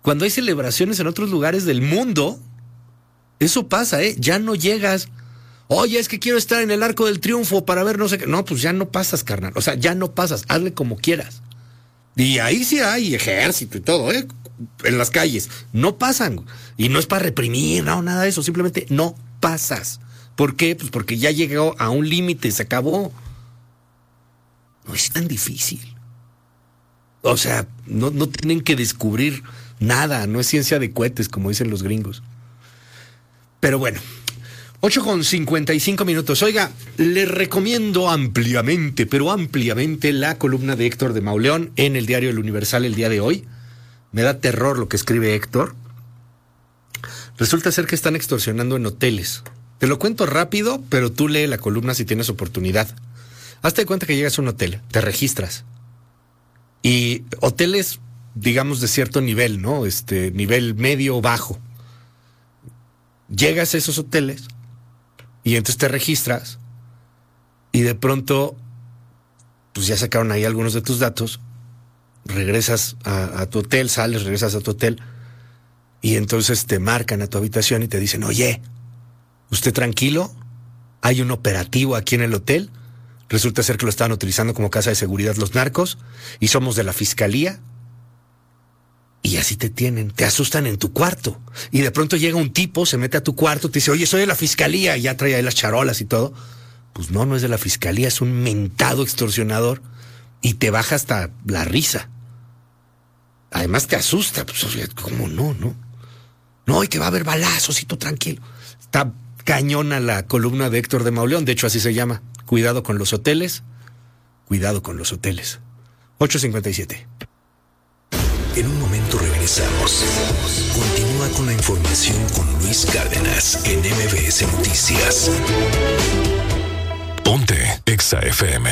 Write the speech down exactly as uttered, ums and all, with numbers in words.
Cuando hay celebraciones en otros lugares del mundo, eso pasa, ¿eh? Ya no llegas. Oye, es que quiero estar en el Arco del Triunfo para ver no sé qué. No, pues ya no pasas, carnal. O sea, ya no pasas. Hazle como quieras. Y ahí sí hay ejército y todo, ¿eh? En las calles. No pasan. Y no es para reprimir, no, nada de eso. Simplemente no pasas. ¿Por qué? Pues porque ya llegó a un límite, se acabó. No es tan difícil. O sea, no, no tienen que descubrir nada. No es ciencia de cohetes, como dicen los gringos. Pero bueno, ocho con cincuenta y cinco minutos. Oiga, le recomiendo ampliamente, pero ampliamente, la columna de Héctor de Mauleón en el diario El Universal el día de hoy. Me da terror lo que escribe Héctor. Resulta ser que están extorsionando en hoteles. Te lo cuento rápido, pero tú lee la columna si tienes oportunidad. Hazte de cuenta que llegas a un hotel, te registras. Y hoteles, digamos, de cierto nivel, ¿no? Este, nivel medio o bajo. Llegas a esos hoteles y entonces te registras y de pronto, pues ya sacaron ahí algunos de tus datos, regresas a, a tu hotel, sales, regresas a tu hotel y entonces te marcan a tu habitación y te dicen, oye, usted tranquilo, hay un operativo aquí en el hotel, resulta ser que lo estaban utilizando como casa de seguridad los narcos y somos de la fiscalía. Y así te tienen, te asustan en tu cuarto. Y de pronto llega un tipo, se mete a tu cuarto, te dice, oye, soy de la fiscalía, y ya trae ahí las charolas y todo. Pues no, no es de la fiscalía, es un mentado extorsionador. Y te baja hasta la risa. Además te asusta, pues, ¿cómo no, no? No, y que va a haber balazos y tú tranquilo. Está cañona la columna de Héctor de Mauleón, de hecho así se llama. Cuidado con los hoteles, cuidado con los hoteles. ocho cincuenta y siete. En un momento regresamos. Continúa con la información con Luis Cárdenas en M B S Noticias. Ponte Exa F M.